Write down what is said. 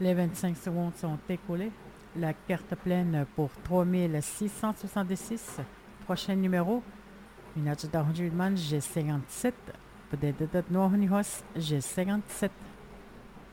Les 25 secondes sont écoulées. La carte pleine pour 3666. Prochain numéro. Minha de Darjulman G57. Poder de Noirnihos G57.